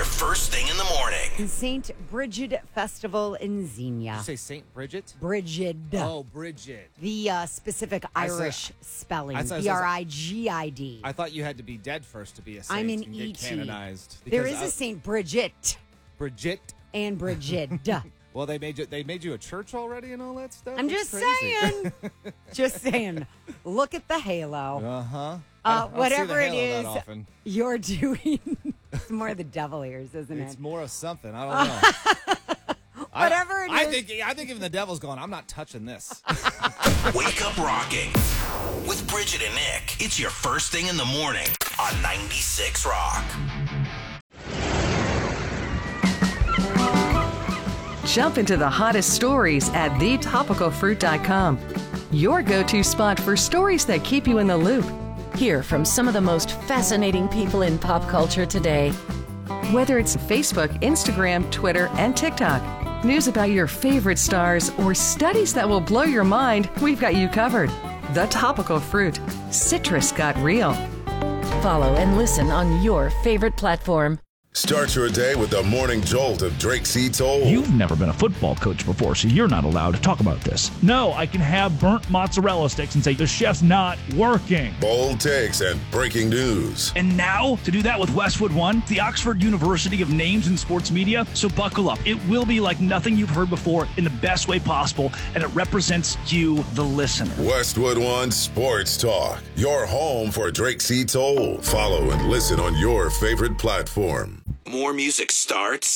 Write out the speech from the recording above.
first thing in the morning. St. Bridget Festival in Xenia. Did you say St. Bridget? Bridget. Oh, Bridget. The specific Irish spelling. Brigid. I thought you had to be dead first to be a saint I'm in and get E.T. canonized. There is a St. Bridget. Bridget. And Bridget. Well, they made you a church already and all that stuff? I'm That's just crazy. saying. Just saying. Look at the halo. Uh-huh. Whatever it is is you're doing. It's more the devil ears, isn't it? It's more of something. I don't know. Whatever it is. I think even the devil's going, I'm not touching this. Wake up rocking with Bridget and Nick. It's your first thing in the morning on 96 Rock. Jump into the hottest stories at thetopicalfruit.com. Your go-to spot for stories that keep you in the loop. Hear from some of the most fascinating people in pop culture today. Whether it's Facebook, Instagram, Twitter, and TikTok, news about your favorite stars, or studies that will blow your mind, we've got you covered. The Topical Fruit. Citrus got real. Follow and listen on your favorite platform. Start your day with the morning jolt of Drake C. Toll. You've never been a football coach before, so you're not allowed to talk about this. No, I can have burnt mozzarella sticks and say the chef's not working. Bold takes and breaking news. And now, to do that with Westwood One, the Oxford University of Names in Sports Media. So buckle up. It will be like nothing you've heard before in the best way possible, and it represents you, the listener. Westwood One Sports Talk. Your home for Drake C. Toll. Follow and listen on your favorite platform. More music starts